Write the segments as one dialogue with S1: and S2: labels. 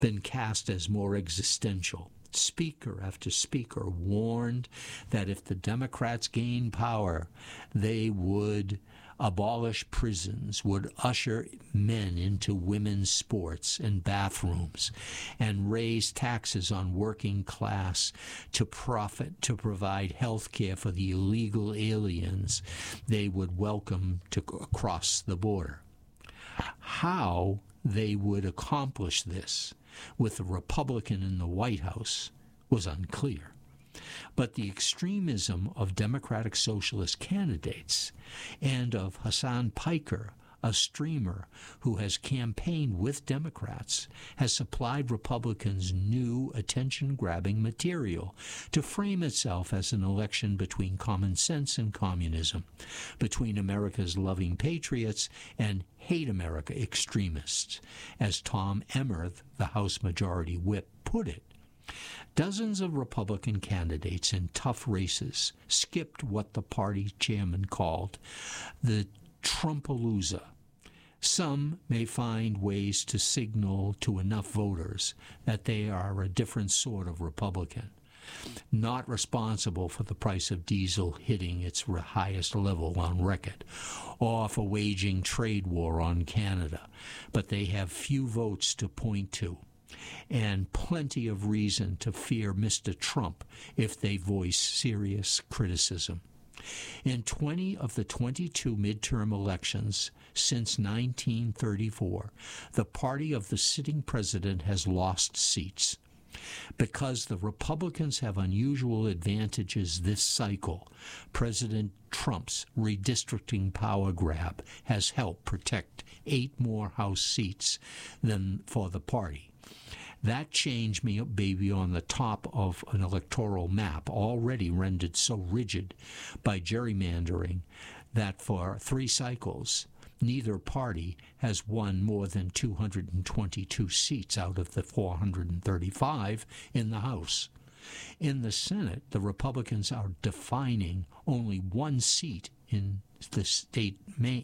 S1: been cast as more existential. Speaker after speaker warned that if the Democrats gained power, they would abolish prisons, would usher men into women's sports and bathrooms, and raise taxes on working class to provide health care for the illegal aliens they would welcome to cross the border. How they would accomplish this with a Republican in the White House was unclear. But the extremism of Democratic Socialist candidates and of Hassan Piker, a streamer who has campaigned with Democrats, has supplied Republicans new attention-grabbing material to frame itself as an election between common sense and communism, between America's loving patriots and hate America extremists, as Tom Emmer, the House Majority Whip, put it. Dozens of Republican candidates in tough races skipped what the party chairman called the Trumpalooza. Some may find ways to signal to enough voters that they are a different sort of Republican, not responsible for the price of diesel hitting its highest level on record, or for waging trade war on Canada, but they have few votes to point to, and plenty of reason to fear Mr. Trump if they voice serious criticism. In 20 of the 22 midterm elections since 1934, the party of the sitting president has lost seats. Because the Republicans have unusual advantages this cycle, President Trump's redistricting power grab has helped protect 8 more House seats than for the party. That change may be on the top of an electoral map already rendered so rigid by gerrymandering that for 3 cycles, neither party has won more than 222 seats out of the 435 in the House. In the Senate, the Republicans are defining only 1 seat in the state, Maine,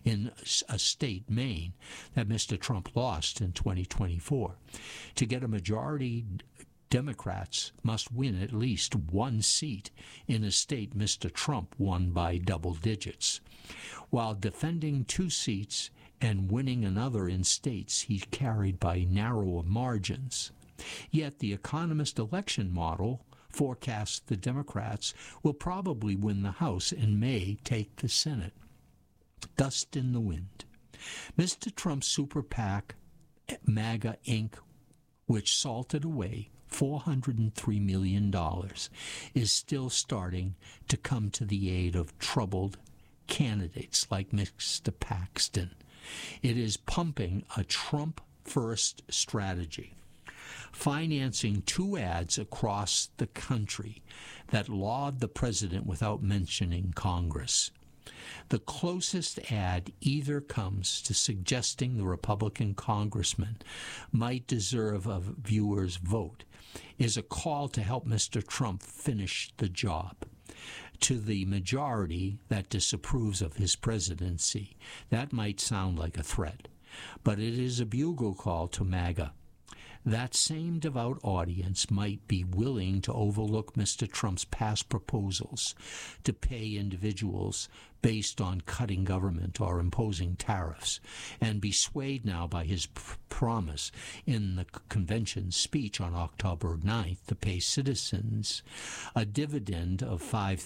S1: that Mr. Trump lost in 2024. To get a majority, Democrats must win at least 1 seat in a state Mr. Trump won by double digits, while defending 2 seats and winning another in states he carried by narrower margins. Yet the Economist election model forecasts the Democrats will probably win the House and may take the Senate. Dust in the wind. Mr. Trump's super PAC, MAGA Inc., which salted away $403 million, is still starting to come to the aid of troubled candidates like Mr. Paxton. It is pumping a Trump-first strategy, financing 2 ads across the country that laud the president without mentioning Congress. The closest ad either comes to suggesting the Republican congressman might deserve a viewer's vote is a call to help Mr. Trump finish the job. To the majority that disapproves of his presidency, that might sound like a threat, but it is a bugle call to MAGA. That same devout audience might be willing to overlook Mr. Trump's past proposals to pay individuals based on cutting government or imposing tariffs, and be swayed now by his promise in the convention speech on October 9th to pay citizens a dividend of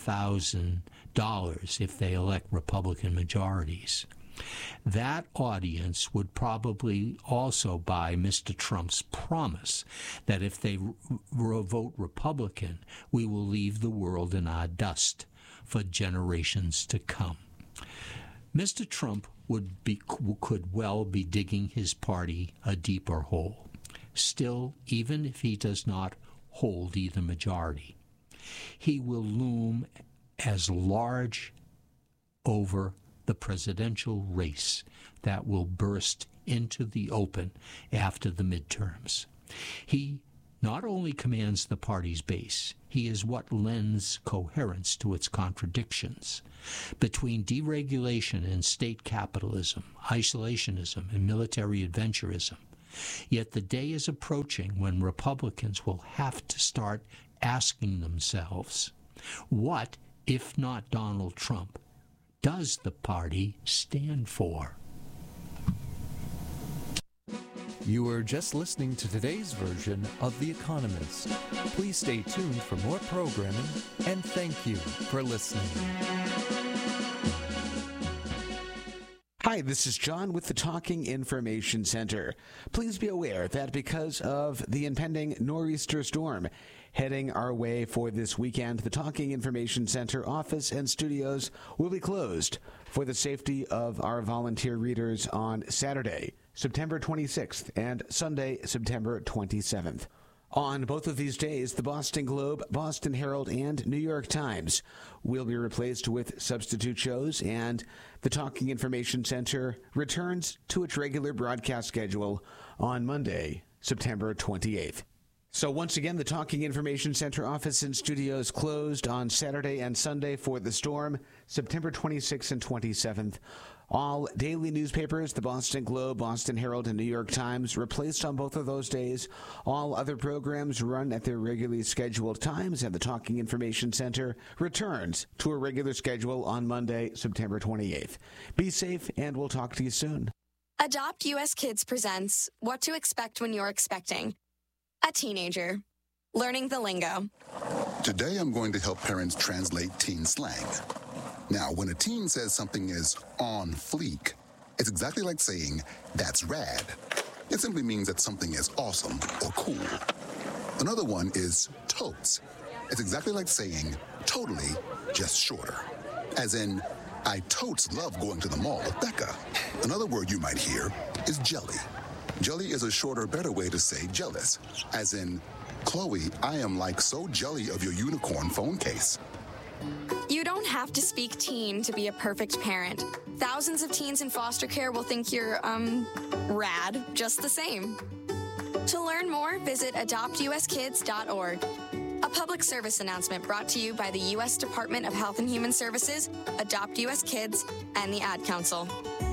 S1: $5,000 if they elect Republican majorities. That audience would probably also buy Mr. Trump's promise that if they vote Republican, we will leave the world in our dust for generations to come. Mr. Trump could well be digging his party a deeper hole. Still, even if he does not hold either majority, he will loom as large over the presidential race that will burst into the open after the midterms. He not only commands the party's base, he is what lends coherence to its contradictions. Between deregulation and state capitalism, isolationism and military adventurism, Yet the day is approaching when Republicans will have to start asking themselves, what, if not Donald Trump, does the party stand for?
S2: You were just listening to today's version of The Economist. Please stay tuned for more programming, and thank you for listening.
S3: Hi, this is John with the Talking Information Center. Please be aware that because of the impending nor'easter storm heading our way for this weekend, the Talking Information Center office and studios will be closed for the safety of our volunteer readers on Saturday, September 26th, and Sunday, September 27th. On both of these days, the Boston Globe, Boston Herald, and New York Times will be replaced with substitute shows, and the Talking Information Center returns to its regular broadcast schedule on Monday, September 28th. So once again, the Talking Information Center office and studios closed on Saturday and Sunday for the storm, September 26th and 27th. All daily newspapers, the Boston Globe, Boston Herald, and New York Times, replaced on both of those days. All other programs run at their regularly scheduled times, and the Talking Information Center returns to a regular schedule on Monday, September 28th. Be safe, and we'll talk to you soon.
S4: Adopt US Kids presents What to Expect When You're Expecting. A teenager. Learning the lingo.
S5: Today I'm going to help parents translate teen slang. Now, when a teen says something is on fleek, it's exactly like saying, that's rad. It simply means that something is awesome or cool. Another one is totes. It's exactly like saying, totally, just shorter. As in, I totes love going to the mall with Becca. Another word you might hear is jelly. Jelly is a shorter, better way to say jealous. As in, Chloe, I am like so jelly of your unicorn phone case.
S4: You don't have to speak teen to be a perfect parent. Thousands of teens in foster care will think you're, rad just the same. To learn more, visit adoptuskids.org. A public service announcement brought to you by the U.S. Department of Health and Human Services, Adopt U.S. Kids, and the Ad Council.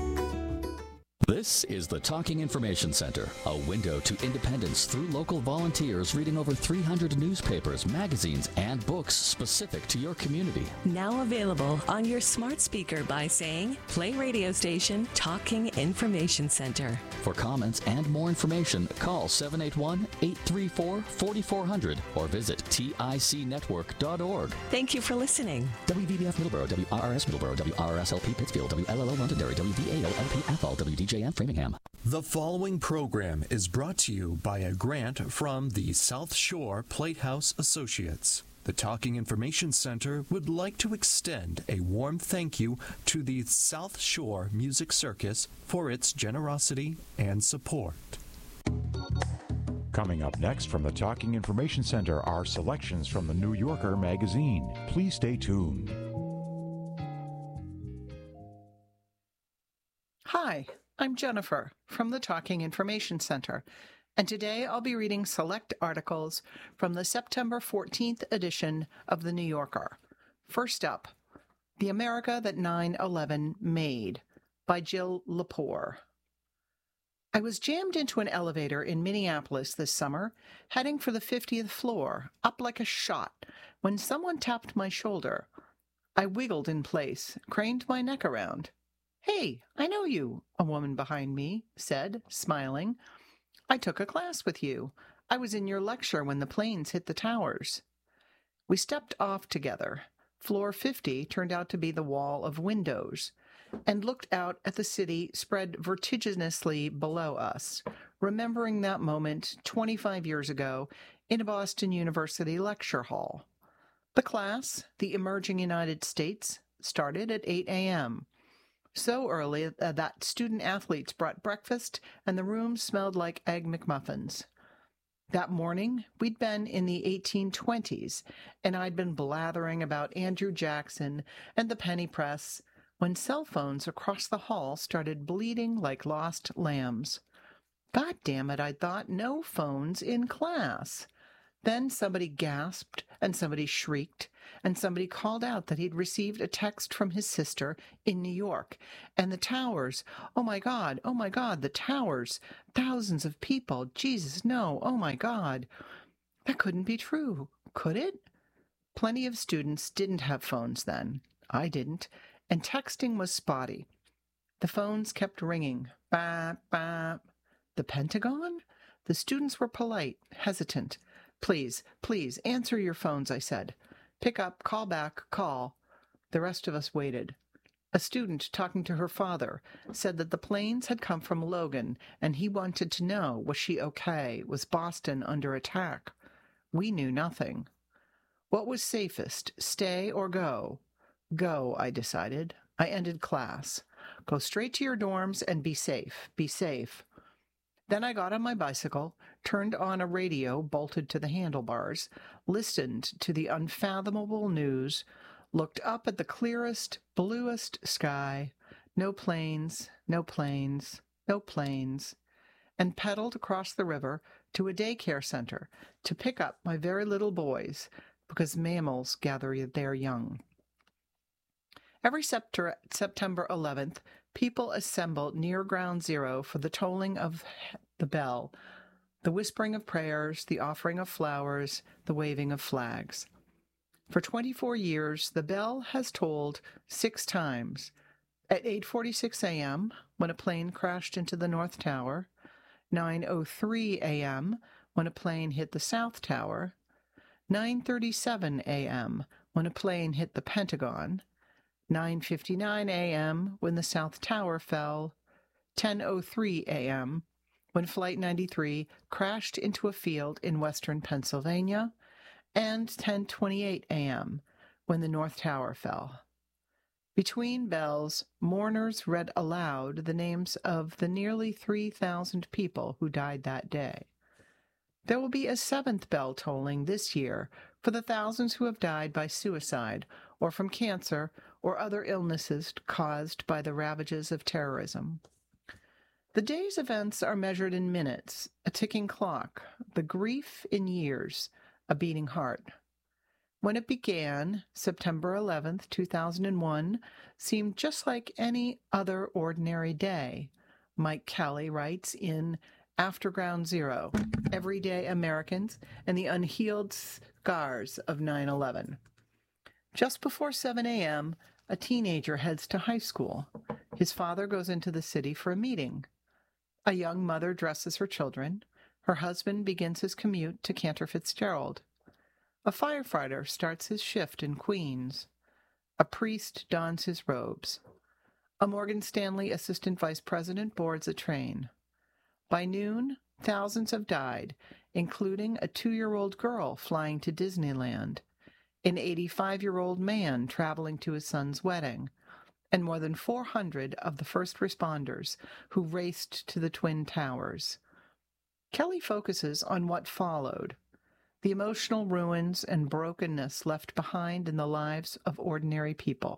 S6: This is the Talking Information Center, a window to independence through local volunteers reading over 300 newspapers, magazines, and books specific to your community.
S7: Now available on your smart speaker by saying, play radio station Talking Information Center.
S6: For comments and more information, call 781-834-4400 or visit ticnetwork.org.
S7: Thank you for listening.
S6: WVBF Middleborough, WRRS Middleborough, WRSLP Pittsfield, WLLO Londonderry, WDAO-LP Athol, WDJM Framingham.
S2: The following program is brought to you by a grant from the South Shore Platehouse Associates. The Talking Information Center would like to extend a warm thank you to the South Shore Music Circus for its generosity and support.
S8: Coming up next from the Talking Information Center are selections from the New Yorker magazine. Please stay tuned.
S9: Hi, I'm Jennifer from the Talking Information Center, and today I'll be reading select articles from the September 14th edition of The New Yorker. First up, The America That 9/11 Made by Jill Lepore. I was jammed into an elevator in Minneapolis this summer, heading for the 50th floor, up like a shot, when someone tapped my shoulder. I wiggled in place, craned my neck around. "Hey, I know you," a woman behind me said, smiling. "I took a class with you. I was in your lecture when the planes hit the towers." We stepped off together. Floor 50 turned out to be the wall of windows, and looked out at the city spread vertiginously below us, remembering that moment 25 years ago in a Boston University lecture hall. The class, The Emerging United States, started at 8 a.m., so early that student-athletes brought breakfast and the room smelled like Egg McMuffins. That morning, we'd been in the 1820s, and I'd been blathering about Andrew Jackson and the penny press when cell phones across the hall started bleating like lost lambs. God damn it, I thought, no phones in class. Then somebody gasped, and somebody shrieked, and somebody called out that he'd received a text from his sister in New York. And the towers, oh my God, the towers, thousands of people, Jesus, no, oh my God. That couldn't be true, could it? Plenty of students didn't have phones then. I didn't, and texting was spotty. The phones kept ringing. Bap, bap. The Pentagon? The students were polite, hesitant. Please, answer your phones, I said. Pick up, call back, call. The rest of us waited. A student talking to her father said that the planes had come from Logan, and he wanted to know, was she okay? Was Boston under attack? We knew nothing. What was safest, stay or go? Go, I decided. I ended class. Go straight to your dorms and be safe. Be safe. Then I got on my bicycle, turned on a radio bolted to the handlebars, listened to the unfathomable news, looked up at the clearest, bluest sky, no planes, no planes, no planes, and pedaled across the river to a daycare center to pick up my very little boys, because mammals gather their young. Every September 11th, people assemble near Ground Zero for the tolling of the bell, the whispering of prayers, the offering of flowers, the waving of flags. For 24 years, the bell has tolled 6 times. At 8:46 a.m., when a plane crashed into the North Tower, 9:03 a.m., when a plane hit the South Tower, 9:37 a.m., when a plane hit the Pentagon, 9:59 a.m., when the South Tower fell, 10:03 a.m., when Flight 93 crashed into a field in western Pennsylvania, and 10:28 a.m., when the North Tower fell. Between bells, mourners read aloud the names of the nearly 3,000 people who died that day. There will be a 7th bell tolling this year for the thousands who have died by suicide or from cancer or other illnesses caused by the ravages of terrorism. The day's events are measured in minutes, a ticking clock, the grief in years, a beating heart. When it began, September 11th, 2001, seemed just like any other ordinary day. Mike Kelly writes in After Ground Zero, Everyday Americans and the Unhealed Scars of 9/11. Just before 7 a.m., a teenager heads to high school. His father goes into the city for a meeting. A young mother dresses her children. Her husband begins his commute to Cantor Fitzgerald. A firefighter starts his shift in Queens. A priest dons his robes. A Morgan Stanley assistant vice president boards a train. By noon, thousands have died, including a 2-year-old girl flying to Disneyland, an 85-year-old man traveling to his son's wedding, and more than 400 of the first responders who raced to the Twin Towers. Kelly focuses on what followed, the emotional ruins and brokenness left behind in the lives of ordinary people,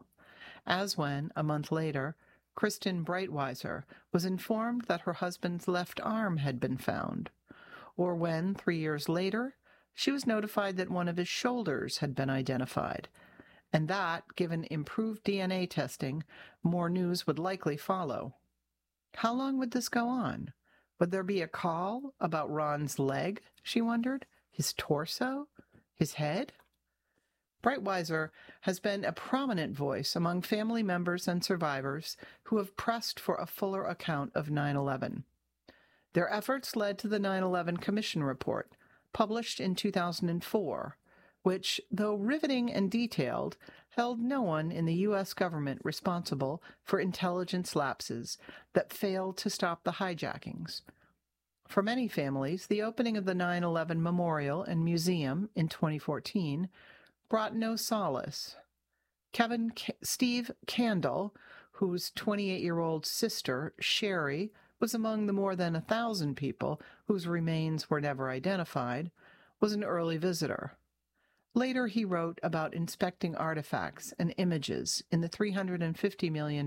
S9: as when, a month later, Kristen Breitweiser was informed that her husband's left arm had been found, or when, 3 years later, she was notified that one of his shoulders had been identified, and that, given improved DNA testing, more news would likely follow. How long would this go on? Would there be a call about Ron's leg, she wondered? His torso? His head? Breitweiser has been a prominent voice among family members and survivors who have pressed for a fuller account of 9/11. Their efforts led to the 9/11 Commission Report, published in 2004, which, though riveting and detailed, held no one in the U.S. government responsible for intelligence lapses that failed to stop the hijackings. For many families, the opening of the 9/11 Memorial and Museum in 2014 brought no solace. Steve Candle, whose 28-year-old sister, Sherry, was among the more than 1,000 people whose remains were never identified, was an early visitor. Later, he wrote about inspecting artifacts and images in the $350 million,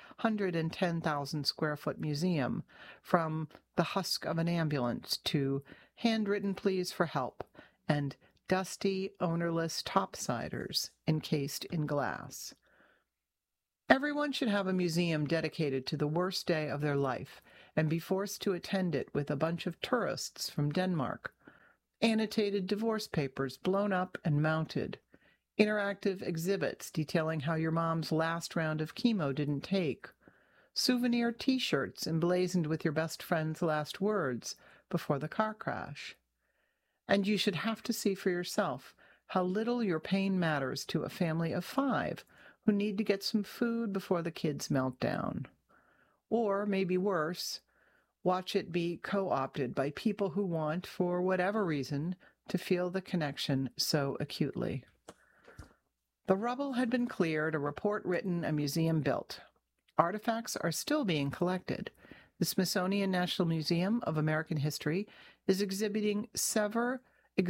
S9: 110,000-square-foot museum, from the husk of an ambulance to handwritten pleas for help and dusty, ownerless topsiders encased in glass. Everyone should have a museum dedicated to the worst day of their life and be forced to attend it with a bunch of tourists from Denmark. Annotated divorce papers blown up and mounted. Interactive exhibits detailing how your mom's last round of chemo didn't take. Souvenir T-shirts emblazoned with your best friend's last words before the car crash. And you should have to see for yourself how little your pain matters to a family of 5 who need to get some food before the kids melt down. Or, maybe worse, watch it be co-opted by people who want, for whatever reason, to feel the connection so acutely. The rubble had been cleared, a report written, a museum built. Artifacts are still being collected. The Smithsonian National Museum of American History is exhibiting severed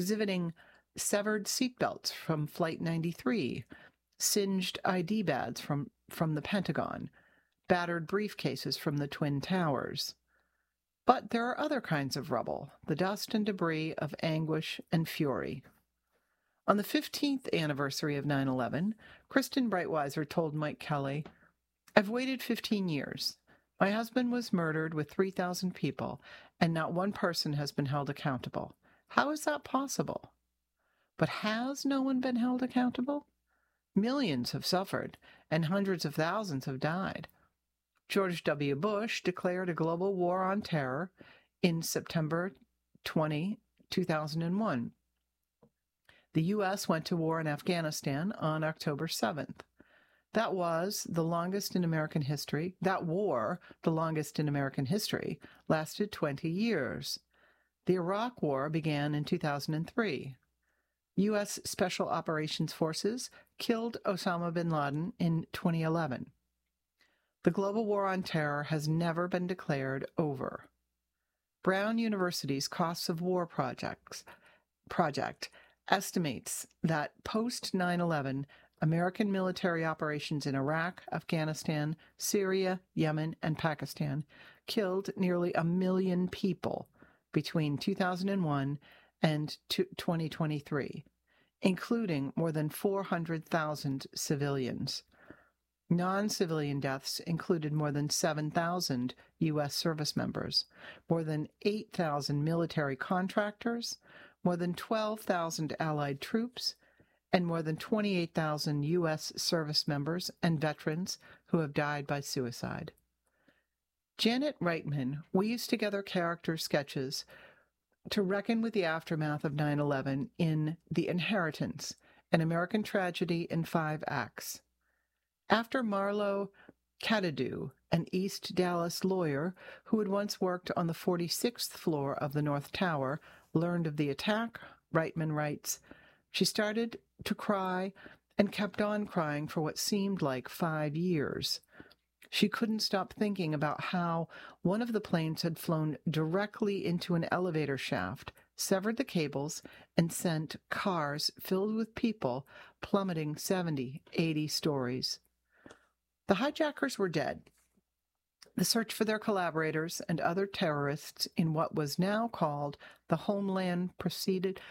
S9: seatbelts from Flight 93, singed ID badges from the Pentagon, battered briefcases from the Twin Towers. But there are other kinds of rubble, the dust and debris of anguish and fury. On the 15th anniversary of 9/11, Kristen Breitweiser told Mike Kelly, "I've waited 15 years. My husband was murdered with 3,000 people, and not one person has been held accountable. How is that possible?" But has no one been held accountable? Millions have suffered, and hundreds of thousands have died. George W. Bush declared a global war on terror in September 2001. The U.S. went to war in Afghanistan on October 7th. That was the longest in American history. That war, the longest in American history, lasted 20 years. The Iraq War began in 2003. U.S. Special Operations Forces killed Osama bin Laden in 2011. The global war on terror has never been declared over. Brown University's Costs of War project estimates that post-9/11 American military operations in Iraq, Afghanistan, Syria, Yemen, and Pakistan killed nearly 1 million people between 2001 and 2023, including more than 400,000 civilians. Non-civilian deaths included more than 7,000 U.S. service members, more than 8,000 military contractors, more than 12,000 Allied troops, and more than 28,000 U.S. service members and veterans who have died by suicide. Janet Reitman weaves together character sketches to reckon with the aftermath of 9/11 in The Inheritance, an American tragedy in 5 acts. After Marlo Cadadu, an East Dallas lawyer who had once worked on the 46th floor of the North Tower, learned of the attack, Reitman writes, "She started to cry and kept on crying for what seemed like 5 years. She couldn't stop thinking about how one of the planes had flown directly into an elevator shaft, severed the cables, and sent cars filled with people plummeting 70, 80 stories. The hijackers were dead. The search for their collaborators and other terrorists in what was now called the Homeland proceeded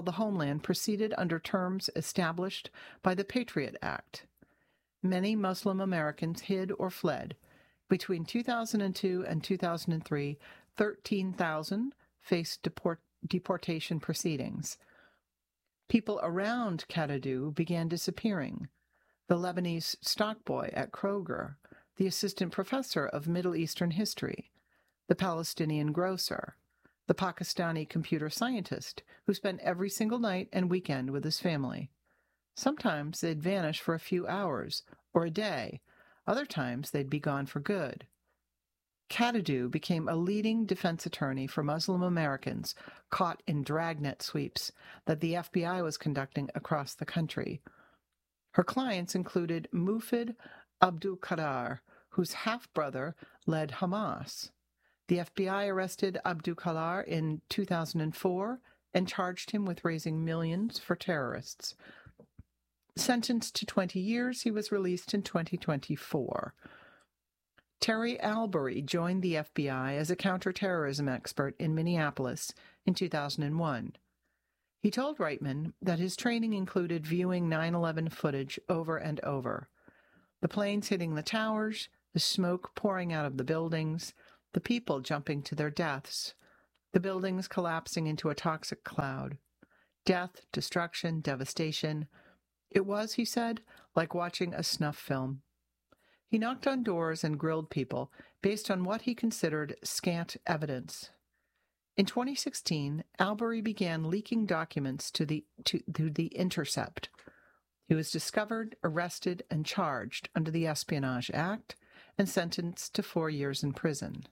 S9: under terms established by the Patriot Act. Many Muslim Americans hid or fled. Between 2002 and 2003, 13,000 faced deportation proceedings. People around Cadadu began disappearing. The Lebanese stock boy at Kroger, the assistant professor of Middle Eastern history, the Palestinian grocer, the Pakistani computer scientist who spent every single night and weekend with his family. Sometimes they'd vanish for a few hours or a day. Other times they'd be gone for good. Cadadu became a leading defense attorney for Muslim Americans caught in dragnet sweeps that the FBI was conducting across the country. Her clients included Mufid Abdul-Qadar, whose half-brother led Hamas. The FBI arrested Abdul-Qadar in 2004 and charged him with raising millions for terrorists. Sentenced to 20 years, he was released in 2024. Terry Albury joined the FBI as a counterterrorism expert in Minneapolis in 2001. He told Reitman that his training included viewing 9/11 footage over and over. The planes hitting the towers, the smoke pouring out of the buildings, the people jumping to their deaths, the buildings collapsing into a toxic cloud. Death, destruction, devastation. It was, he said, like watching a snuff film. He knocked on doors and grilled people based on what he considered scant evidence. In 2016, Albury began leaking documents to the Intercept. He was discovered, arrested, and charged under the Espionage Act and sentenced to 4 years in prison.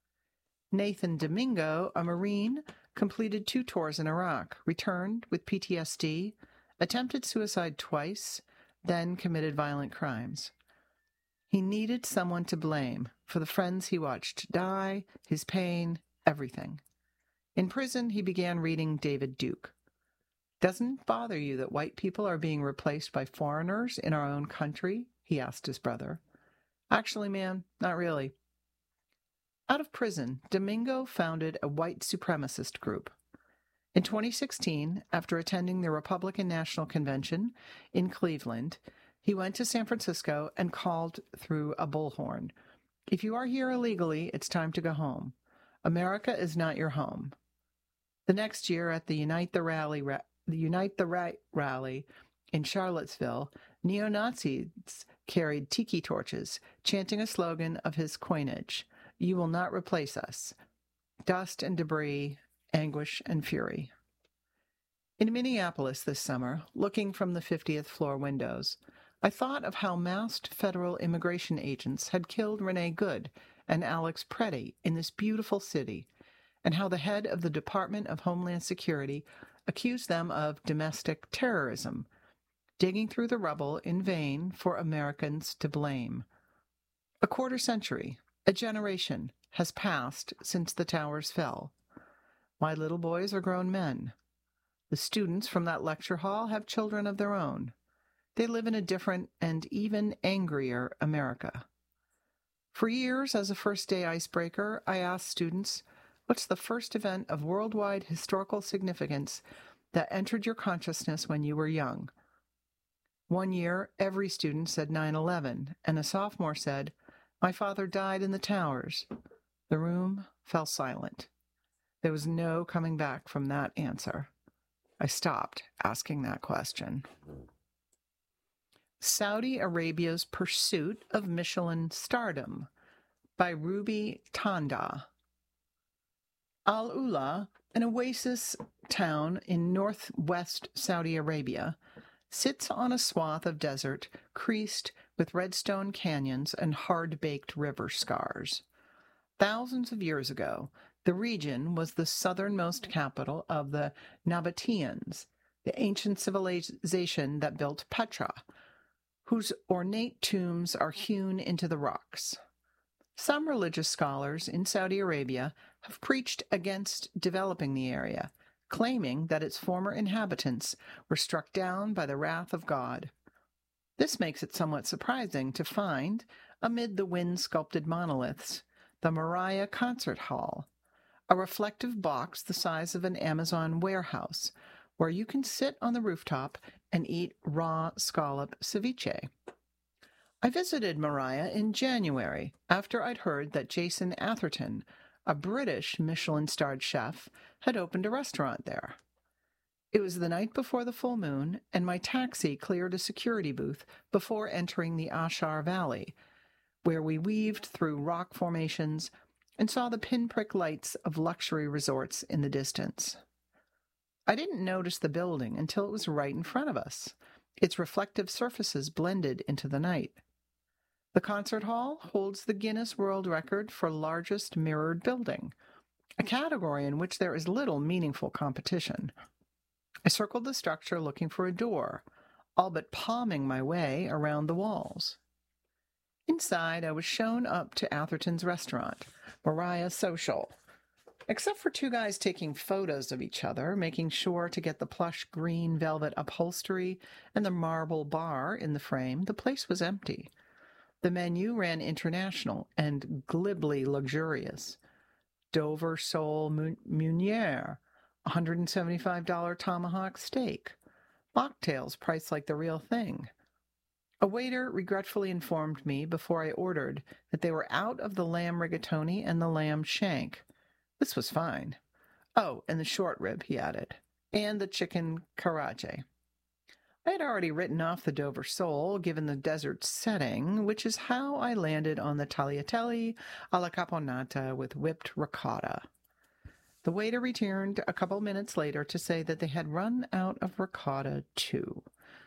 S9: Nathan Domingo, a Marine, completed 2 tours in Iraq, returned with PTSD, attempted suicide twice, then committed violent crimes. He needed someone to blame for the friends he watched die, his pain, everything. In prison, he began reading David Duke. "Doesn't it bother you that white people are being replaced by foreigners in our own country?" he asked his brother. "Actually, man, not really." Out of prison, Domingo founded a white supremacist group. In 2016, after attending the Republican National Convention in Cleveland, he went to San Francisco and called through a bullhorn, "If you are here illegally, it's time to go home. America is not your home." The next year at the Unite the Right rally in Charlottesville, neo-Nazis carried tiki torches, chanting a slogan of his coinage, "You will not replace us." Dust and debris, anguish and fury. In Minneapolis this summer, looking from the 50th floor windows, I thought of how masked federal immigration agents had killed Renee Good and Alex Preddy in this beautiful city, and how the head of the Department of Homeland Security accused them of domestic terrorism, digging through the rubble in vain for Americans to blame. A quarter century, a generation, has passed since the towers fell. My little boys are grown men. The students from that lecture hall have children of their own. They live in a different and even angrier America. For years, as a first-day icebreaker, I asked students, "What's the first event of worldwide historical significance that entered your consciousness when you were young?" One year, every student said 9/11, and a sophomore said, "My father died in the towers." The room fell silent. There was no coming back from that answer. I stopped asking that question. Saudi Arabia's Pursuit of Michelin Stardom by Ruby Tanda. Al-Ula, an oasis town in northwest Saudi Arabia, sits on a swath of desert creased with redstone canyons and hard-baked river scars. Thousands of years ago, the region was the southernmost capital of the Nabateans, the ancient civilization that built Petra, whose ornate tombs are hewn into the rocks. Some religious scholars in Saudi Arabia have preached against developing the area, claiming that its former inhabitants were struck down by the wrath of God. This makes it somewhat surprising to find, amid the wind-sculpted monoliths, the Moriah Concert Hall, a reflective box the size of an Amazon warehouse, where you can sit on the rooftop and eat raw scallop ceviche. I visited Moriah in January after I'd heard that Jason Atherton, a British Michelin-starred chef, had opened a restaurant there. It was the night before the full moon, and my taxi cleared a security booth before entering the Ashar Valley, where we weaved through rock formations and saw the pinprick lights of luxury resorts in the distance. I didn't notice the building until it was right in front of us, its reflective surfaces blended into the night. The concert hall holds the Guinness World Record for largest mirrored building, a category in which there is little meaningful competition. I circled the structure looking for a door, all but palming my way around the walls. Inside, I was shown up to Atherton's restaurant, Moriah Social. Except for 2 guys taking photos of each other, making sure to get the plush green velvet upholstery and the marble bar in the frame, the place was empty. The menu ran international and glibly luxurious. Dover sole meunière, $175 tomahawk steak, mocktails priced like the real thing. A waiter regretfully informed me before I ordered that they were out of the lamb rigatoni and the lamb shank. This was fine. Oh, and the short rib, he added, and the chicken karaage. I had already written off the Dover sole, given the desert setting, which is how I landed on the tagliatelle alla caponata with whipped ricotta. The waiter returned a couple minutes later to say that they had run out of ricotta, too.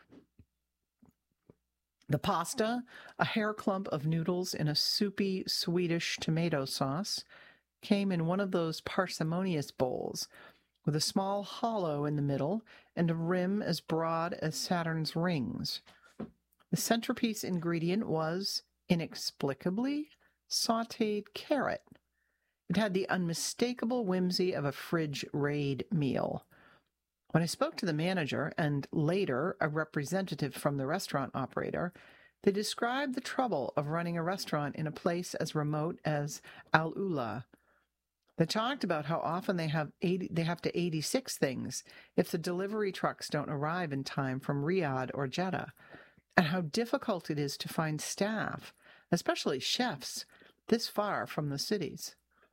S9: The pasta, a hair clump of noodles in a soupy Swedish tomato sauce, came in one of those parsimonious bowls, with a small hollow in the middle and a rim as broad as Saturn's rings. The centerpiece ingredient was, inexplicably, sautéed carrot. It had the unmistakable whimsy of a fridge raid meal. When I spoke to the manager, and later a representative from the restaurant operator, they described the trouble of running a restaurant in a place as remote as Al Ula. They talked about how often they have to 86 things if the delivery trucks don't arrive in time from Riyadh or Jeddah, and how difficult it is to find staff, especially chefs, this far from the cities.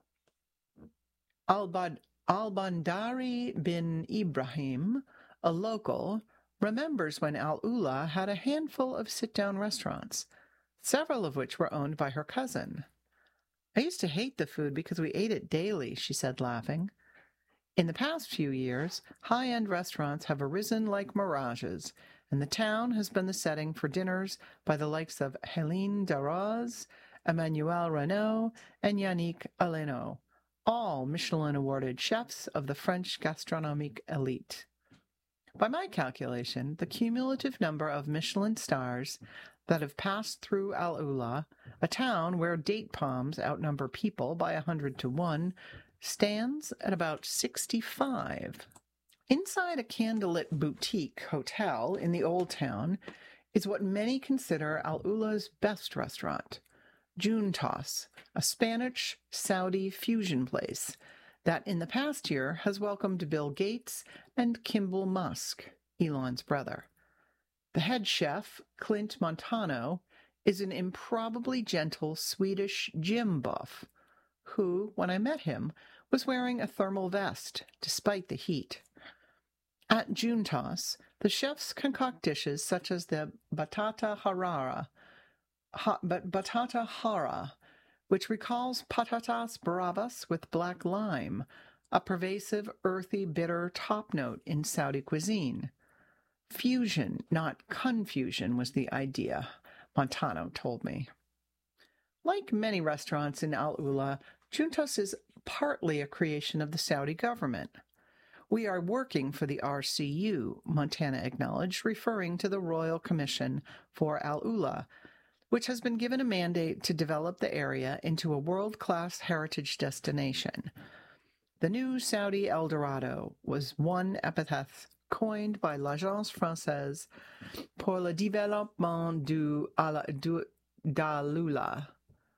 S9: Al-Bandari bin Ibrahim, a local, remembers when Al Ula had a handful of sit-down restaurants, several of which were owned by her cousin. I used to hate the food because we ate it daily, she said, laughing. In the past few years, high-end restaurants have arisen like mirages, and the town has been the setting for dinners by the likes of Hélène Darroze, Emmanuel Renaud, and Yannick Aleno, all Michelin-awarded chefs of the French gastronomic elite. By my calculation, the cumulative number of Michelin stars that have passed through Al Ula, a town where date palms outnumber people by 100 to 1, stands at about 65. Inside a candlelit boutique hotel in the Old Town is what many consider Al Ula's best restaurant, Juntos, a Spanish-Saudi fusion place that in the past year has welcomed Bill Gates and Kimball Musk, Elon's brother. The head chef, Clint Montano, is an improbably gentle Swedish gym buff who, when I met him, was wearing a thermal vest despite the heat. At Juntos, the chefs concoct dishes such as the batata hara, which recalls patatas bravas with black lime, a pervasive, earthy, bitter top note in Saudi cuisine. Fusion, not confusion, was the idea, Montano told me. Like many restaurants in Al Ula, Juntos is partly a creation of the Saudi government. We are working for the RCU, Montana acknowledged, referring to the Royal Commission for Al Ula, which has been given a mandate to develop the area into a world-class heritage destination. The new Saudi El Dorado was one epithet coined by l'Agence Française pour le Développement d'Alula,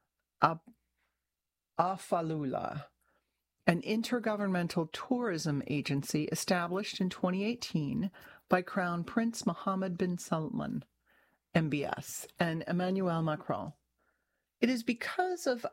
S9: AFALULA, an intergovernmental tourism agency established in 2018 by Crown Prince Mohammed bin Salman, MBS, and Emmanuel Macron. It is because of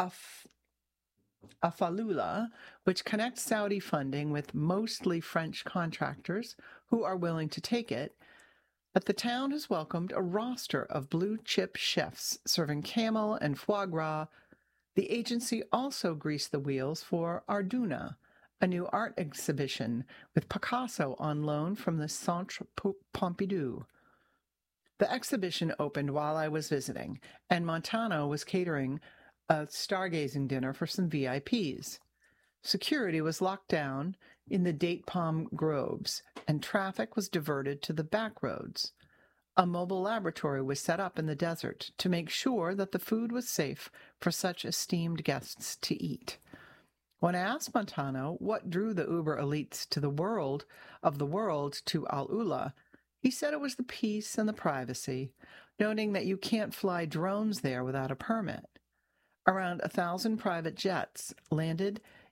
S9: AFALULA, which connects Saudi funding with mostly French contractors who are willing to take it, that the town has welcomed a roster of blue-chip chefs serving camel and foie gras. The agency also greased the wheels for Arduna, a new art exhibition with Picasso on loan from the Centre Pompidou. The exhibition opened while I was visiting, and Montano was catering a stargazing dinner for some VIPs. Security was locked down in the date palm groves, and traffic was diverted to the back roads. A mobile laboratory was set up in the desert to make sure that the food was safe for such esteemed guests to eat. When I asked Montano what drew the uber elites to the world to Al Ula, he said it was the peace and the privacy, noting that you can't fly drones there without a permit. Around 1,000 private jets landed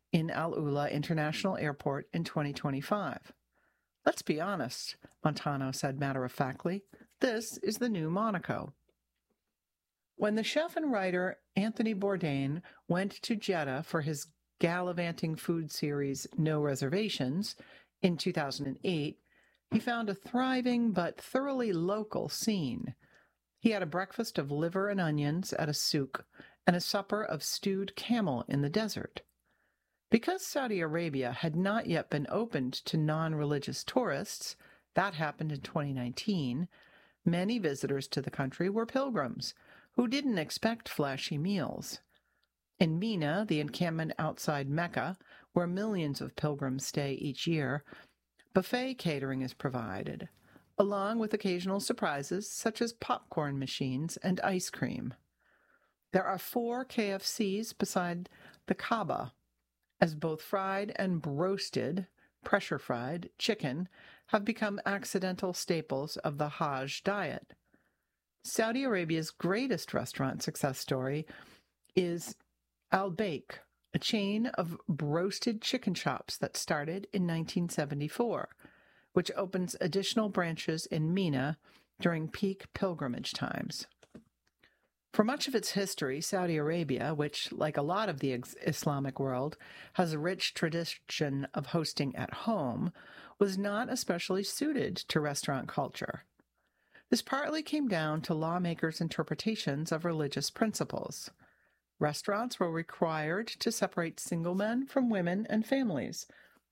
S9: in Al Ula International Airport in 2025. Let's be honest, Montano said matter-of-factly. This is the new Monaco. When the chef and writer Anthony Bourdain went to Jeddah for his gallivanting food series No Reservations in 2008, he found a thriving but thoroughly local scene. He had a breakfast of liver and onions at a souk and a supper of stewed camel in the desert. Because Saudi Arabia had not yet been opened to non-religious tourists, that happened in 2019, many visitors to the country were pilgrims who didn't expect flashy meals. In Mina, the encampment outside Mecca, where millions of pilgrims stay each year, buffet catering is provided, along with occasional surprises such as popcorn machines and ice cream. There are 4 KFCs beside the Kaaba, as both fried and roasted, pressure-fried, chicken have become accidental staples of the Hajj diet. Saudi Arabia's greatest restaurant success story is Al Baik, a chain of roasted chicken shops that started in 1974, which opens additional branches in Mina during peak pilgrimage times. For much of its history, Saudi Arabia, which, like a lot of the Islamic world, has a rich tradition of hosting at home, was not especially suited to restaurant culture. This partly came down to lawmakers' interpretations of religious principles. Restaurants were required to separate single men from women and families.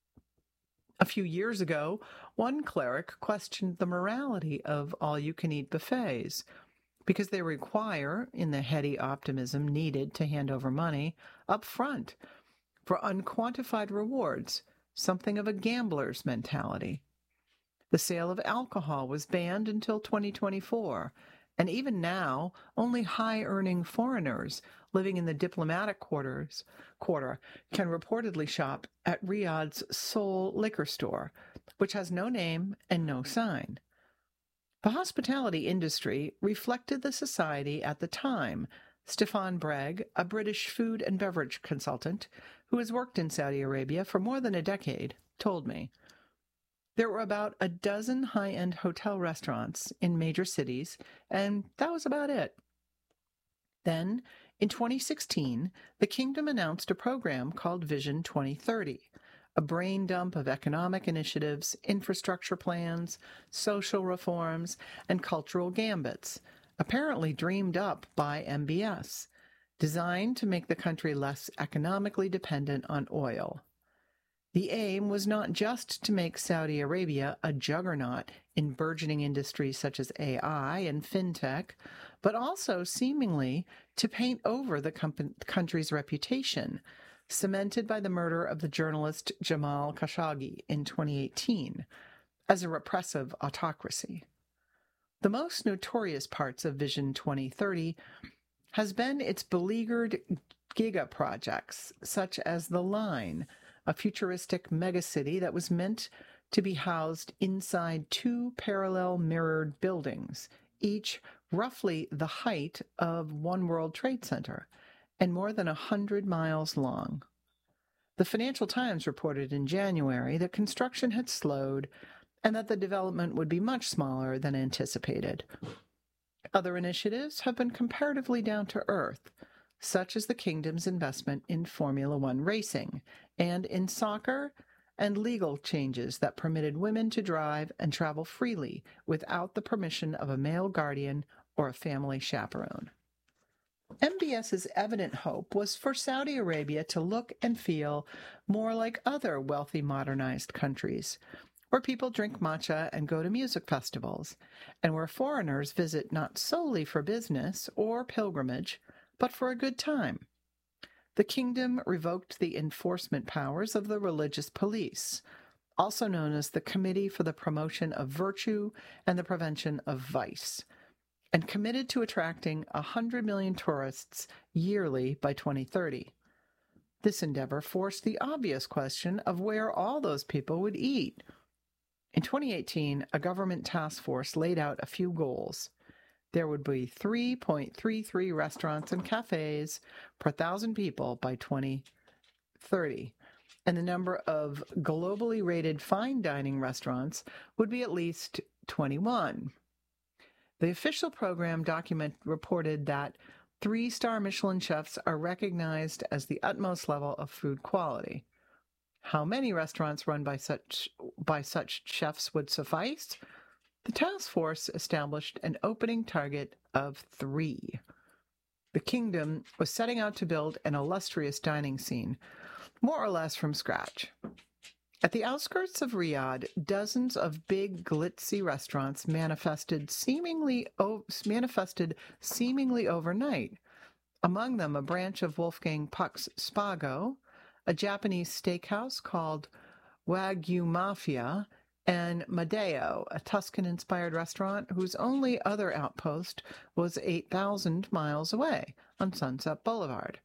S9: A few years ago, one cleric questioned the morality of all-you-can-eat buffets, because they require, in the heady optimism needed to hand over money, up front, for unquantified rewards, something of a gambler's mentality. The sale of alcohol was banned until 2024, and even now, only high-earning foreigners living in the diplomatic quarter can reportedly shop at Riyadh's sole liquor store, which has no name and no sign. The hospitality industry reflected the society at the time. Stefan Bragg, a British food and beverage consultant who has worked in Saudi Arabia for more than a decade, told me. There were about a dozen high-end hotel restaurants in major cities, and that was about it. Then, in 2016, the kingdom announced a program called Vision 2030, a brain dump of economic initiatives, infrastructure plans, social reforms, and cultural gambits, apparently dreamed up by MBS, designed to make the country less economically dependent on oil. The aim was not just to make Saudi Arabia a juggernaut in burgeoning industries such as AI and fintech, but also seemingly to paint over the country's reputation, cemented by the murder of the journalist Jamal Khashoggi in 2018, as a repressive autocracy. The most notorious parts of Vision 2030 has been its beleaguered giga projects, such as The Line, a futuristic megacity that was meant to be housed inside 2 parallel mirrored buildings, each roughly the height of One World Trade Center, and more than 100 miles long. The Financial Times reported in January that construction had slowed and that the development would be much smaller than anticipated. Other initiatives have been comparatively down to earth, such as the kingdom's investment in Formula One racing and in soccer, and legal changes that permitted women to drive and travel freely without the permission of a male guardian or a family chaperone. MBS's evident hope was for Saudi Arabia to look and feel more like other wealthy modernized countries, where people drink matcha and go to music festivals, and where foreigners visit not solely for business or pilgrimage, but for a good time. The kingdom revoked the enforcement powers of the religious police, also known as the Committee for the Promotion of Virtue and the Prevention of Vice, and committed to attracting 100 million tourists yearly by 2030. This endeavor forced the obvious question of where all those people would eat. In 2018, a government task force laid out a few goals. There would be 3.33 restaurants and cafes per 1,000 people by 2030, and the number of globally rated fine dining restaurants would be at least 21. The official program document reported that 3-star Michelin chefs are recognized as the utmost level of food quality. How many restaurants run by such chefs would suffice? The task force established an opening target of 3. The kingdom was setting out to build an illustrious dining scene, more or less from scratch. At the outskirts of Riyadh, dozens of big, glitzy restaurants manifested seemingly overnight. Among them, a branch of Wolfgang Puck's Spago, a Japanese steakhouse called Wagyu Mafia, and Madeo, a Tuscan-inspired restaurant whose only other outpost was 8,000 miles away on Sunset Boulevard.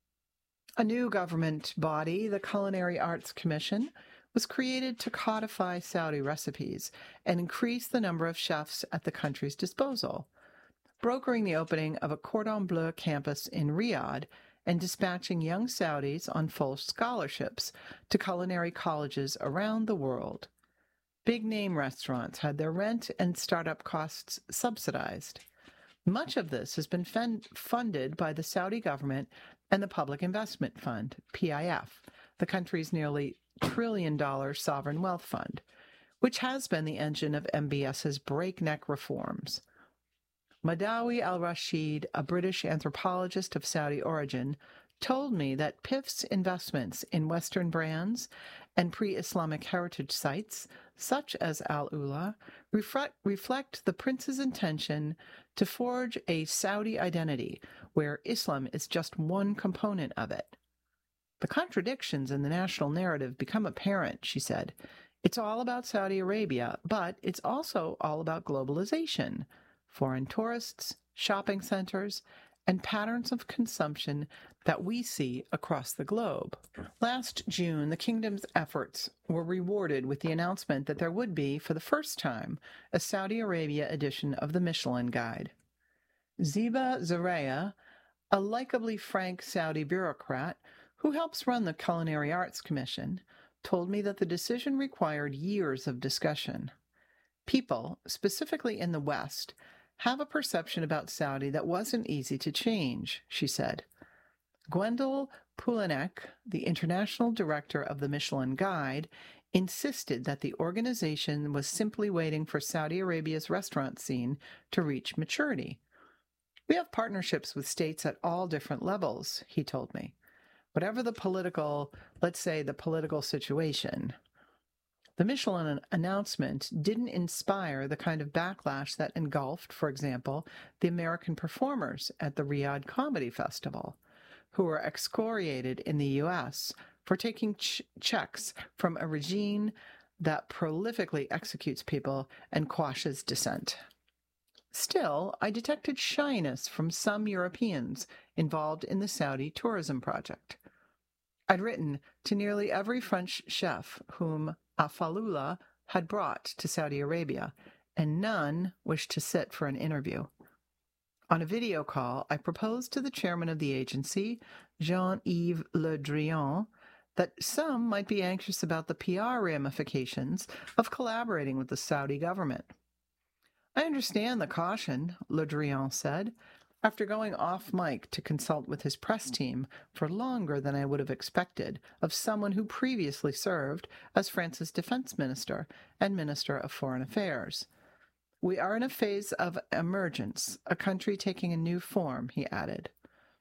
S9: A new government body, the Culinary Arts Commission, was created to codify Saudi recipes and increase the number of chefs at the country's disposal, brokering the opening of a Cordon Bleu campus in Riyadh and dispatching young Saudis on full scholarships to culinary colleges around the world. Big-name restaurants had their rent and startup costs subsidized. Much of this has been funded by the Saudi government and the Public Investment Fund, PIF, the country's nearly $1 trillion sovereign wealth fund, which has been the engine of MBS's breakneck reforms. Madawi al-Rashid, a British anthropologist of Saudi origin, told me that PIF's investments in Western brands and pre-Islamic heritage sites, such as Al-Ula, reflect the prince's intention to forge a Saudi identity where Islam is just one component of it. The contradictions in the national narrative become apparent, she said. It's all about Saudi Arabia, but it's also all about globalization, foreign tourists, shopping centers, and patterns of consumption that we see across the globe. Last June, the kingdom's efforts were rewarded with the announcement that there would be, for the first time, a Saudi Arabia edition of the Michelin Guide. Ziba Zareya, a likably frank Saudi bureaucrat who helps run the Culinary Arts Commission, told me that the decision required years of discussion. People, specifically in the West, have a perception about Saudi that wasn't easy to change, she said. Gwendol Poulenek, the international director of the Michelin Guide, insisted that the organization was simply waiting for Saudi Arabia's restaurant scene to reach maturity. We have partnerships with states at all different levels, he told me. Whatever the political, let's say the political situation. The Michelin announcement didn't inspire the kind of backlash that engulfed, for example, the American performers at the Riyadh Comedy Festival, who were excoriated in the U.S. for taking checks from a regime that prolifically executes people and quashes dissent. Still, I detected shyness from some Europeans involved in the Saudi tourism project. I'd written to nearly every French chef whom Al-Falula had brought to Saudi Arabia, and none wished to sit for an interview. On a video call, I proposed to the chairman of the agency, Jean-Yves Le Drian, that some might be anxious about the PR ramifications of collaborating with the Saudi government. I understand the caution, Le Drian said, after going off mic to consult with his press team for longer than I would have expected of someone who previously served as France's defense minister and minister of foreign affairs. We are in a phase of emergence, a country taking a new form, he added.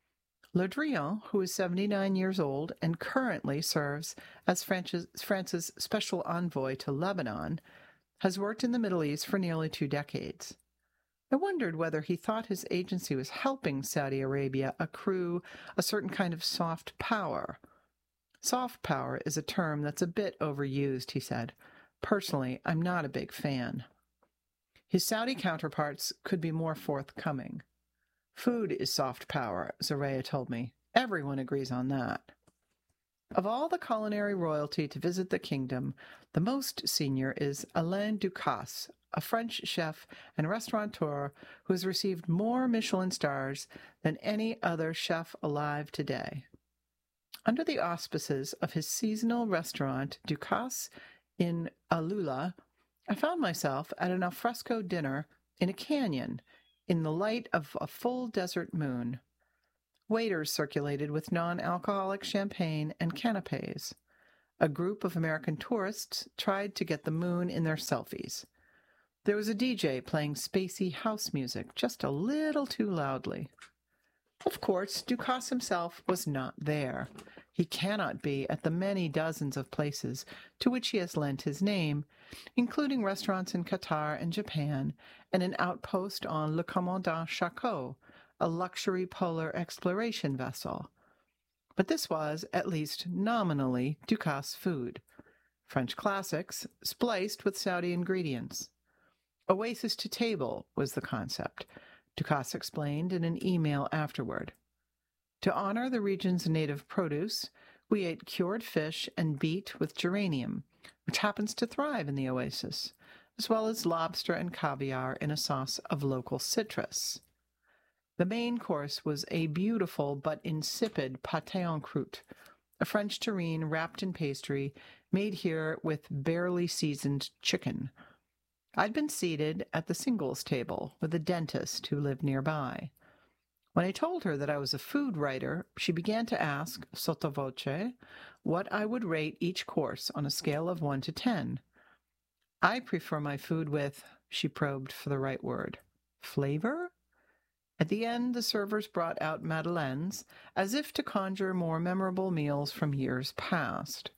S9: Le Drian, who is 79 years old and currently serves as France's special envoy to Lebanon, has worked in the Middle East for nearly 2 decades. I wondered whether he thought his agency was helping Saudi Arabia accrue a certain kind of soft power. Soft power is a term that's a bit overused, he said. Personally, I'm not a big fan. His Saudi counterparts could be more forthcoming. Food is soft power, Zareya told me. Everyone agrees on that. Of all the culinary royalty to visit the kingdom, the most senior is Alain Ducasse, a French chef and restaurateur who has received more Michelin stars than any other chef alive today. Under the auspices of his seasonal restaurant, Ducasse in Alula, I found myself at an alfresco dinner in a canyon in the light of a full desert moon. Waiters circulated with non-alcoholic champagne and canapes. A group of American tourists tried to get the moon in their selfies. There was a DJ playing spacey house music just a little too loudly. Of course, Ducasse himself was not there. He cannot be at the many dozens of places to which he has lent his name, including restaurants in Qatar and Japan, and an outpost on Le Commandant Charcot, a luxury polar exploration vessel. But this was, at least nominally, Ducasse food. French classics, spliced with Saudi ingredients. Oasis to table was the concept, Ducasse explained in an email afterward. To honor the region's native produce, we ate cured fish and beet with geranium, which happens to thrive in the oasis, as well as lobster and caviar in a sauce of local citrus. The main course was a beautiful but insipid pâté en croûte, a French terrine wrapped in pastry made here with barely seasoned chicken. I'd been seated at the singles table with a dentist who lived nearby. When I told her that I was a food writer, she began to ask, sotto voce, what I would rate each course on a scale of 1 to 10. I prefer my food with, she probed for the right word, flavor? At the end, the servers brought out madeleines, as if to conjure more memorable meals from years past.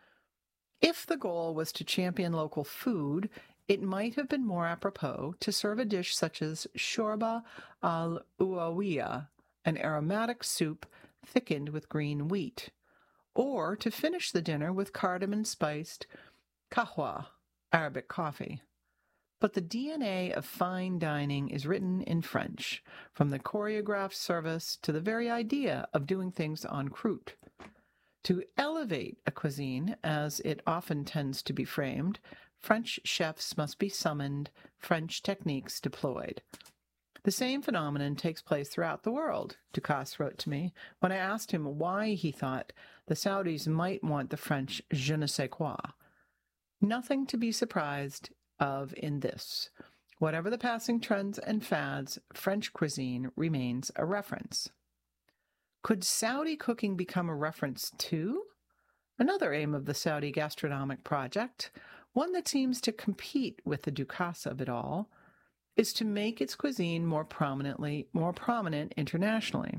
S9: If the goal was to champion local food, it might have been more apropos to serve a dish such as shorba al-uawiya, an aromatic soup thickened with green wheat, or to finish the dinner with cardamom-spiced kahwa, Arabic coffee. But the DNA of fine dining is written in French, from the choreographed service to the very idea of doing things en croûte. To elevate a cuisine, as it often tends to be framed, French chefs must be summoned, French techniques deployed. The same phenomenon takes place throughout the world, Ducasse wrote to me, when I asked him why he thought the Saudis might want the French je ne sais quoi. Nothing to be surprised of in this. Whatever the passing trends and fads, French cuisine remains a reference. Could Saudi cooking become a reference too? Another aim of the Saudi gastronomic project, one that seems to compete with the Ducasse of it all, is to make its cuisine more prominent internationally.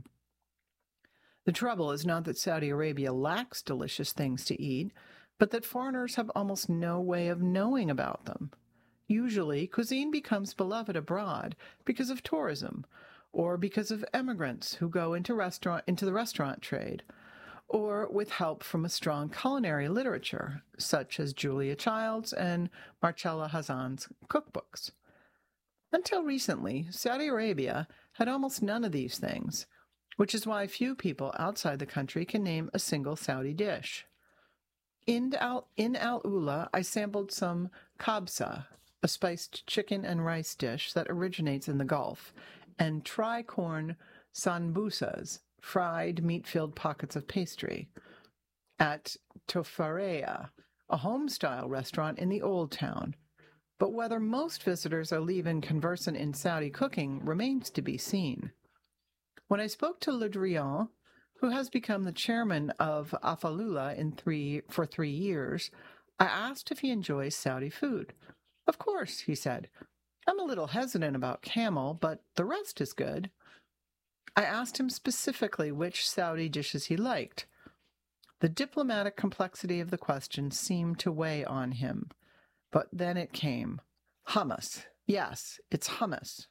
S9: The trouble is not that Saudi Arabia lacks delicious things to eat, but that foreigners have almost no way of knowing about them. Usually, cuisine becomes beloved abroad because of tourism, or because of immigrants who go into the restaurant trade, or with help from a strong culinary literature, such as Julia Child's and Marcella Hazan's cookbooks. Until recently, Saudi Arabia had almost none of these things, which is why few people outside the country can name a single Saudi dish. In Al-Ula, I sampled some kabsa, a spiced chicken and rice dish that originates in the Gulf, and tricorn sanbusas, fried meat-filled pockets of pastry, at Tofareya, a home-style restaurant in the Old Town. But whether most visitors are leaving conversant in Saudi cooking remains to be seen. When I spoke to Le Drian, who has become the chairman of Afalula for 3 years, I asked if he enjoys Saudi food. Of course, he said. I'm a little hesitant about camel, but the rest is good. I asked him specifically which Saudi dishes he liked. The diplomatic complexity of the question seemed to weigh on him. But then it came. Hummus. Yes, it's hummus.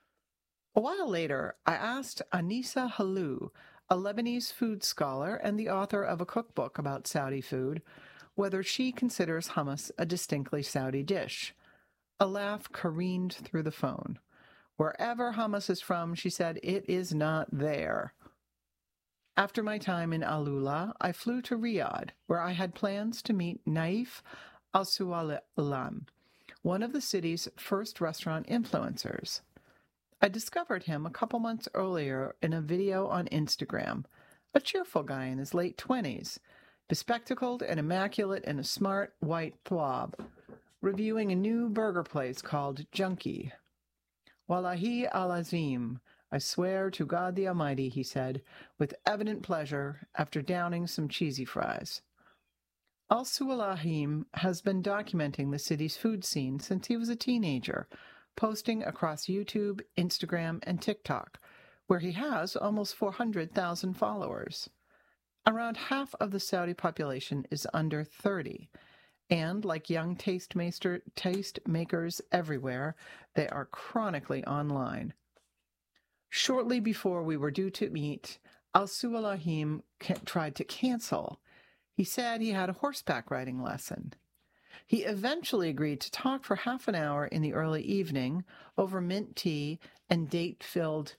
S9: A while later, I asked Anissa Halou, a Lebanese food scholar and the author of a cookbook about Saudi food, whether she considers hummus a distinctly Saudi dish. A laugh careened through the phone. Wherever hummus is from, she said, it is not there. After my time in Alula, I flew to Riyadh, where I had plans to meet Naif Al-Suwalam, one of the city's first restaurant influencers. I discovered him a couple months earlier in a video on Instagram. a cheerful guy in his late 20s, bespectacled and immaculate in a smart white thwab, reviewing a new burger place called Junkie. Wallahi al-Azim, I swear to God the Almighty, he said, with evident pleasure after downing some cheesy fries. Al-Su'alahim has been documenting the city's food scene since he was a teenager, posting across YouTube, Instagram, and TikTok, where he has almost 400,000 followers. Around half of the Saudi population is under 30, and like young tastemakers everywhere, they are chronically online. Shortly before we were due to meet, Al-Su'alahim tried to cancel. He said he had a horseback riding lesson. He eventually agreed to talk for half an hour in the early evening over mint tea and date-filled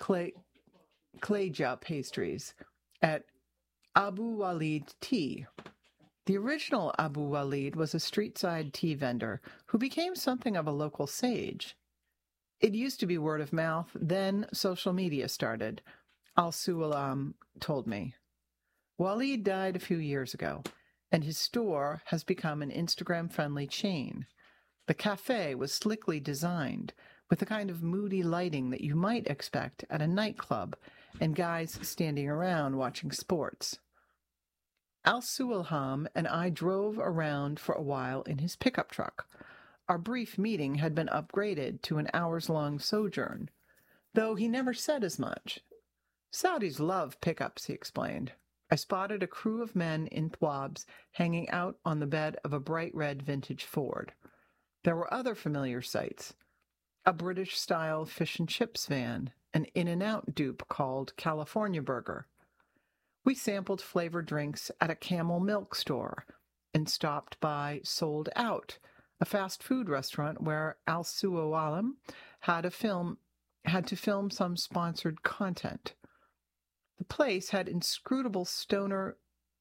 S9: kleja pastries at Abu Walid Tea. The original Abu Walid was a street-side tea vendor who became something of a local sage. It used to be word of mouth, then social media started, Al-Su'alam told me. Walid died a few years ago, and his store has become an Instagram-friendly chain. The cafe was slickly designed, with the kind of moody lighting that you might expect at a nightclub, and guys standing around watching sports. Al-Su'alham and I drove around for a while in his pickup truck. Our brief meeting had been upgraded to an hours-long sojourn, though he never said as much. Saudis love pickups, he explained. I spotted a crew of men in thwabs hanging out on the bed of a bright red vintage Ford. There were other familiar sights. A British-style fish and chips van, an In-N-Out dupe called California Burger. We sampled flavored drinks at a Camel Milk store and stopped by Sold Out, a fast food restaurant where Al-Su'alahim had to film some sponsored content. The place had inscrutable stoner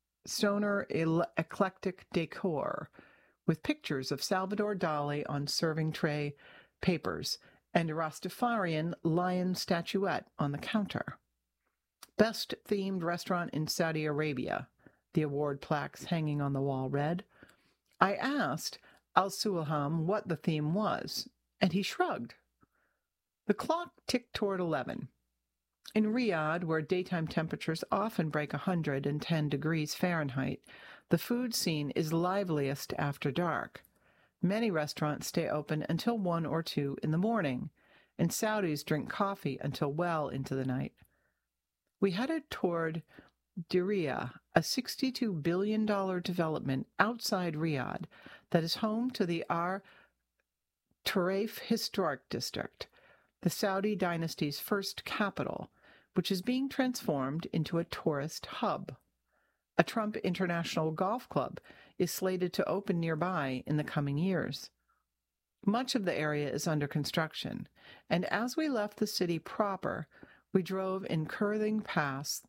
S9: eclectic decor, with pictures of Salvador Dali on serving tray papers and a Rastafarian lion statuette on the counter. Best themed restaurant in Saudi Arabia, the award plaques hanging on the wall read. I asked Al-Su'alham what the theme was, and he shrugged. The clock ticked toward 11. In Riyadh, where daytime temperatures often break 110 degrees Fahrenheit, the food scene is liveliest after dark. Many restaurants stay open until 1 or 2 in the morning, and Saudis drink coffee until well into the night. We headed toward Diriyah, a $62 billion development outside Riyadh that is home to the Ar-Turaif Historic District, the Saudi dynasty's first capital, which is being transformed into a tourist hub. A Trump International Golf Club is slated to open nearby in the coming years. Much of the area is under construction, and as we left the city proper, we drove in curving paths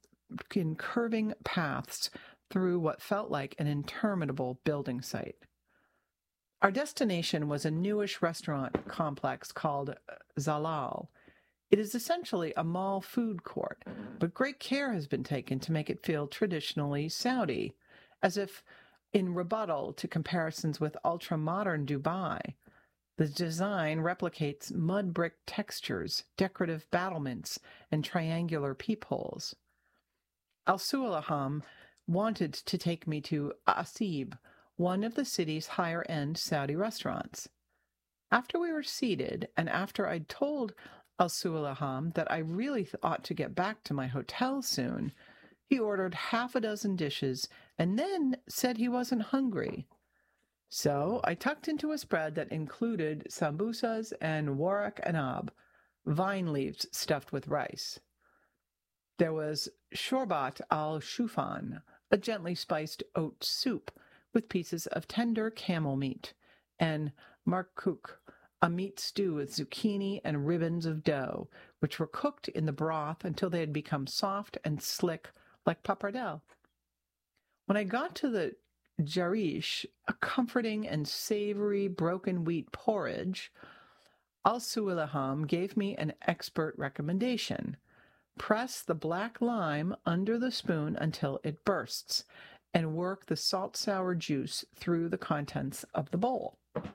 S9: through what felt like an interminable building site. Our destination was a newish restaurant complex called Zalal. It is essentially a mall food court, but great care has been taken to make it feel traditionally Saudi, as if in rebuttal to comparisons with ultra-modern Dubai. The design replicates mud brick textures, decorative battlements, and triangular peepholes. Al-Su'alaham wanted to take me to Asib, one of the city's higher-end Saudi restaurants. After we were seated, and after I'd told Al-Su'alaham that I really ought to get back to my hotel soon, he ordered half a dozen dishes and then said he wasn't hungry. So I tucked into a spread that included sambusas and warak anab, vine leaves stuffed with rice. There was shorbat al-shufan, a gently spiced oat soup with pieces of tender camel meat, and markook, a meat stew with zucchini and ribbons of dough, which were cooked in the broth until they had become soft and slick like pappardelle. When I got to the jarish, a comforting and savory broken wheat porridge, Al-Su'alaham gave me an expert recommendation. Press the black lime under the spoon until it bursts, and work the salt-sour juice through the contents of the bowl.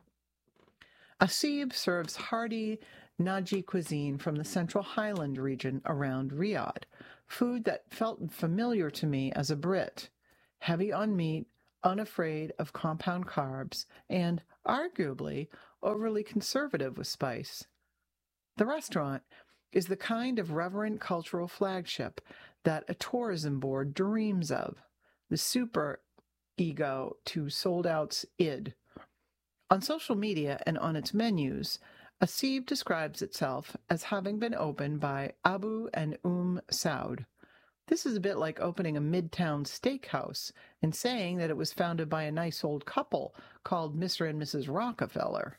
S9: Asib serves hearty Najdi cuisine from the Central Highland region around Riyadh, food that felt familiar to me as a Brit, heavy on meat, unafraid of compound carbs, and, arguably, overly conservative with spice. The restaurant is the kind of reverent cultural flagship that a tourism board dreams of, the super ego to sold-out's id. On social media and on its menus, Asib describes itself as having been opened by Abu and Saud. This is a bit like opening a midtown steakhouse and saying that it was founded by a nice old couple called Mr. and Mrs. Rockefeller.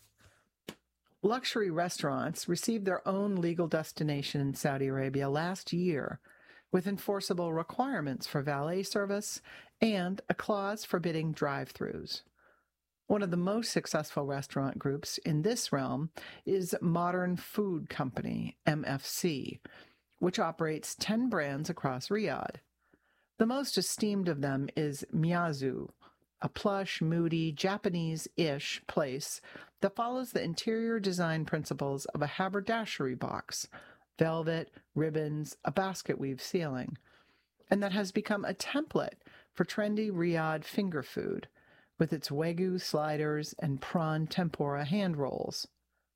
S9: Luxury restaurants received their own legal destination in Saudi Arabia last year, with enforceable requirements for valet service and a clause forbidding drive-thrus. One of the most successful restaurant groups in this realm is Modern Food Company, MFC, which operates 10 brands across Riyadh. The most esteemed of them is Miyazu, a plush, moody, Japanese-ish place that follows the interior design principles of a haberdashery box, velvet, ribbons, a basket weave ceiling, and that has become a template for trendy Riyadh finger food, with its wagyu sliders and prawn tempura hand rolls.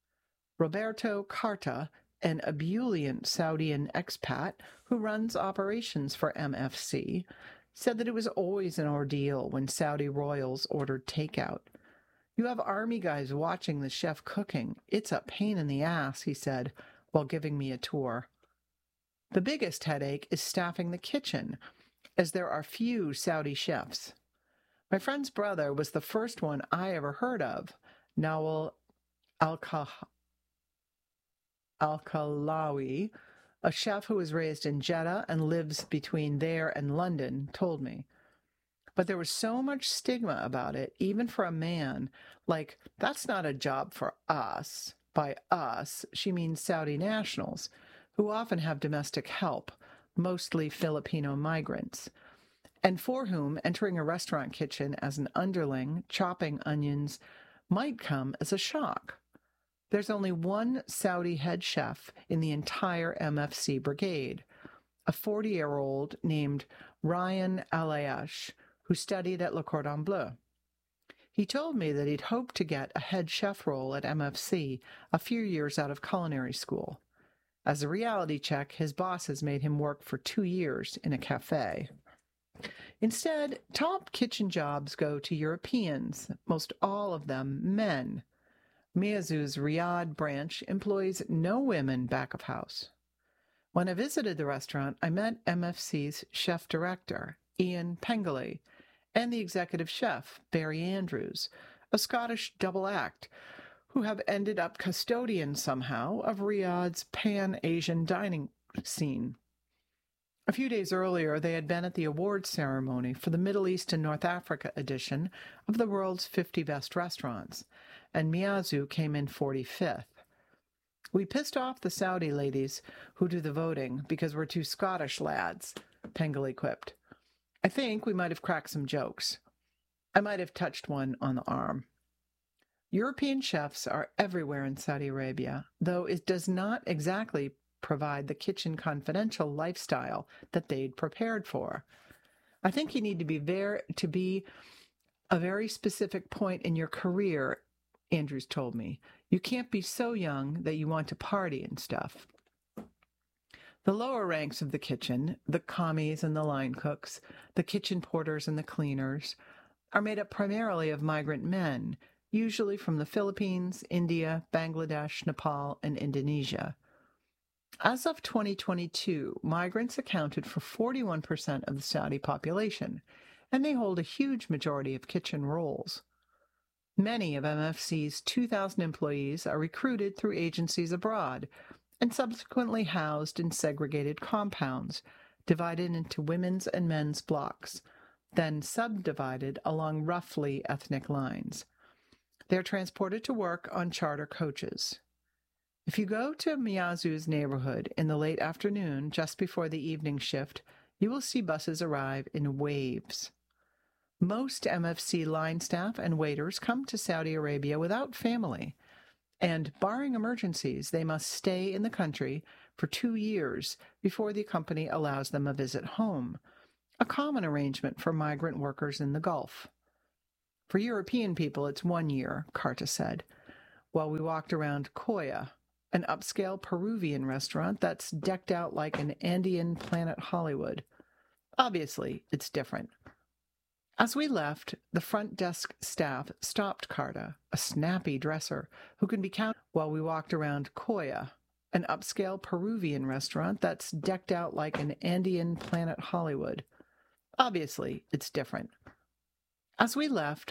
S9: Roberto Carta, an ebullient Saudian expat who runs operations for MFC, said that it was always an ordeal when Saudi royals ordered takeout. "You have army guys watching the chef cooking. It's a pain in the ass," he said, while giving me a tour. The biggest headache is staffing the kitchen, as there are few Saudi chefs. My friend's brother was the first one I ever heard of, Nawal Al-Khalawi, a chef who was raised in Jeddah and lives between there and London, told me. But there was so much stigma about it, even for a man, like, that's not a job for us. By us, she means Saudi nationals, who often have domestic help, mostly Filipino migrants, and for whom entering a restaurant kitchen as an underling, chopping onions, might come as a shock. There's only one Saudi head chef in the entire MFC brigade, a 40-year-old named Ryan Alayash, who studied at Le Cordon Bleu. He told me that he'd hoped to get a head chef role at MFC a few years out of culinary school. As a reality check, his bosses made him work for 2 years in a cafe. Instead, top kitchen jobs go to Europeans, most all of them men. Miyazu's Riyadh branch employs no women back of house. When I visited the restaurant, I met MFC's chef director, Ian Pengelly, and the executive chef, Barry Andrews, a Scottish double act, who have ended up custodians somehow of Riyadh's pan-Asian dining scene. A few days earlier, they had been at the awards ceremony for the Middle East and North Africa edition of the world's 50 best restaurants, and Miyazu came in 45th. "We pissed off the Saudi ladies who do the voting because we're 2 Scottish lads," Pengelly quipped. "I think we might have cracked some jokes. I might have touched one on the arm." European chefs are everywhere in Saudi Arabia, though it does not exactly provide the kitchen confidential lifestyle that they'd prepared for. I think you need to be a very specific point in your career, Andrews told me. You can't be so young that you want to party and stuff. The lower ranks of the kitchen, the commies and the line cooks, the kitchen porters and the cleaners, are made up primarily of migrant men, usually from the Philippines, India, Bangladesh, Nepal, and Indonesia. As of 2022, migrants accounted for 41% of the Saudi population, and they hold a huge majority of kitchen roles. Many of MFC's 2,000 employees are recruited through agencies abroad and subsequently housed in segregated compounds, divided into women's and men's blocks, then subdivided along roughly ethnic lines. They are transported to work on charter coaches. If you go to Miyazu's neighborhood in the late afternoon, just before the evening shift, you will see buses arrive in waves. Most MFC line staff and waiters come to Saudi Arabia without family, and barring emergencies, they must stay in the country for 2 years before the company allows them a visit home, a common arrangement for migrant workers in the Gulf. For European people, it's 1 year, Carta said, while we walked around Koya, an upscale Peruvian restaurant that's decked out like an Andean Planet Hollywood. Obviously, it's different. As we left, the front desk staff stopped Carta, a snappy dresser who can be counted, while we walked around Koya, an upscale Peruvian restaurant that's decked out like an Andean Planet Hollywood. Obviously, it's different. As we left,